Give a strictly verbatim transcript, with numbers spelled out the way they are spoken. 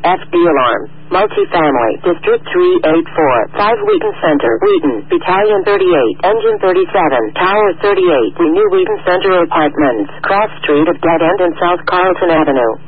F D alarm. Multifamily, District three eighty-four, five Wheaton Center, Wheaton, Battalion thirty-eight, Engine thirty-seven, Tower thirty-eight, Renew Wheaton Center Apartments, Cross Street of Dead End and South Carlton Avenue.